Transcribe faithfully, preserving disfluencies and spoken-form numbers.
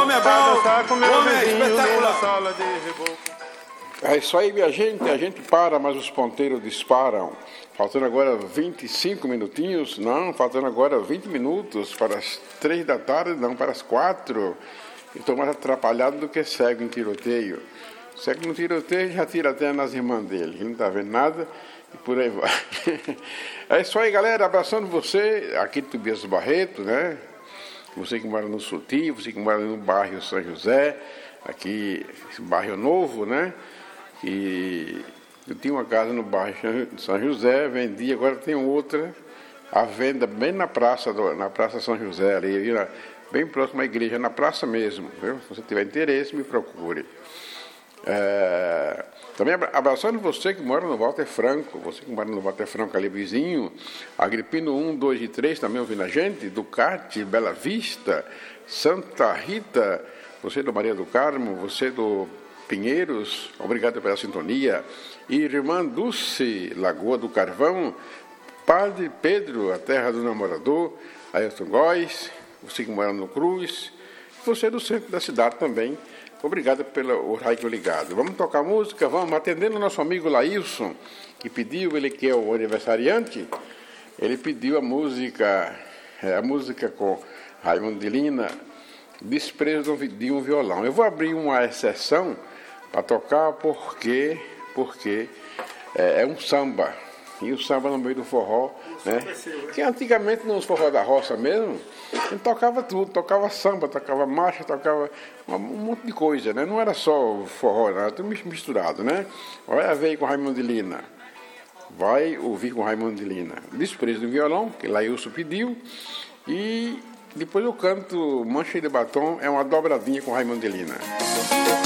homem é bom, o homem é espetacular. É isso aí, minha gente. A gente para, mas os ponteiros disparam. Faltando agora vinte e cinco minutinhos. Não, faltando agora vinte minutos para as três da tarde, não, para as quatro. Estou mais atrapalhado do que cego em tiroteio. Cego no tiroteio já tira até nas irmãs dele. Ele não está vendo nada e por aí vai. É isso aí, galera. Abraçando você, aqui de Tobias Barreto, né? Você que mora no Sutil, você que mora no bairro São José, aqui, esse bairro novo, né? E eu tinha uma casa no bairro São José, vendi, agora tem outra à venda bem na praça, do, na praça São José, ali, bem próximo à igreja, na praça mesmo, viu? Se você tiver interesse, me procure. É, também abraçando você que mora no Walter Franco, você que mora no Walter Franco ali vizinho, Agripino um, dois e três também ouvindo a gente, Ducati, Bela Vista, Santa Rita, você do Maria do Carmo, você do Pinheiros, obrigado pela sintonia, Irmã Dulce, Lagoa do Carvão, Padre Pedro, a terra do namorador, Ailton Góes, você que mora no Cruz, você do centro da cidade também. Obrigado pelo rádio ligado. Vamos tocar música, vamos atendendo o nosso amigo Laílson, que pediu, ele que é o aniversariante, ele pediu a música, a música com Raimundo de Lina, Desprezo de um Violão. Eu vou abrir uma exceção para tocar porque, porque é, é um samba, e o samba no meio do forró, né? Que antigamente nos forró da roça mesmo, ele tocava tudo, tocava samba, tocava marcha, tocava um monte de coisa, né? Não era só forró, era tudo misturado, né? Olha, veio com Raimundo de Lina. Vai ouvir com Raimundo de Lina. Desprezo do Violão, que Laílson pediu. E depois eu canto Mancha de Batom, é uma dobradinha com Raimundo de Lina.